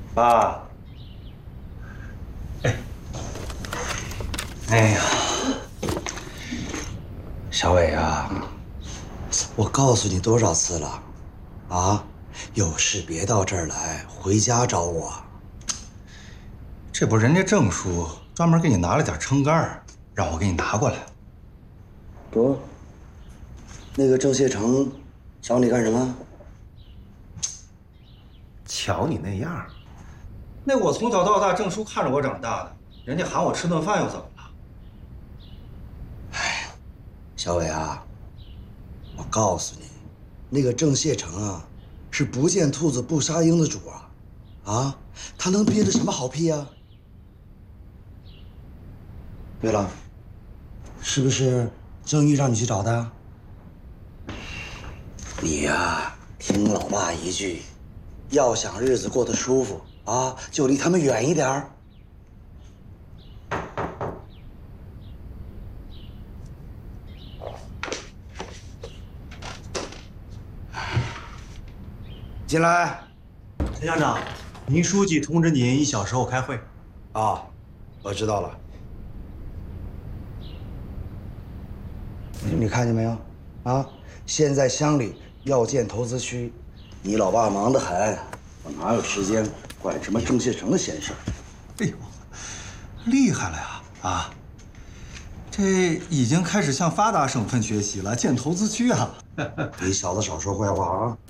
爸，哎呀，小伟啊，我告诉你多少次了，啊，有事别到这儿来，回家找我。 这不人家郑叔专门给你拿了点撑杆，让我给你拿过来。 不，那个郑谢成找你干什么？ 瞧你那样， 那我从小到大郑叔看着我长大的，人家喊我吃顿饭又怎么了？ 小伟啊，我告诉你，那个郑谢成啊，是不见兔子不撒鹰的主啊，啊，他能憋着什么好屁啊？对了，是不是郑玉让你去找他？你呀，听老爸一句，要想日子过得舒服啊，就离他们远一点儿。进来。 陈乡长，您书记通知您1小时后开会。 啊，我知道了。你看见没有？啊，现在乡里要建投资区，你老爸忙得很，我哪有时间管什么郑谢成的闲事？ 哎呦，厉害了呀！啊，这已经开始向发达省份学习了，建投资区啊！ 你小子少说坏话啊！